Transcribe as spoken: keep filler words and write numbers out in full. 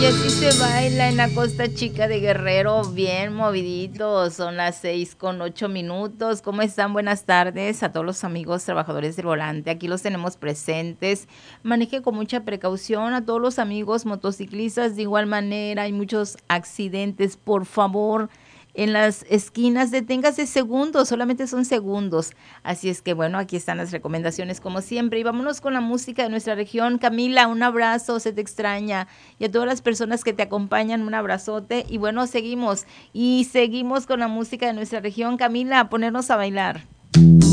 Y así se baila en la Costa Chica de Guerrero, bien movidito. Son las seis con ocho minutos. ¿Cómo están? Buenas tardes a todos los amigos trabajadores del volante. Aquí los tenemos presentes. Maneje con mucha precaución a todos los amigos motociclistas. De igual manera, hay muchos accidentes. Por favor, en las esquinas deténgase segundos, solamente son segundos. Así es que bueno, aquí están las recomendaciones como siempre. Y vámonos con la música de nuestra región. Camila, un abrazo, se te extraña. Y a todas las personas que te acompañan, un abrazote. Y bueno, seguimos. Y seguimos con la música de nuestra región. Camila, a ponernos a bailar.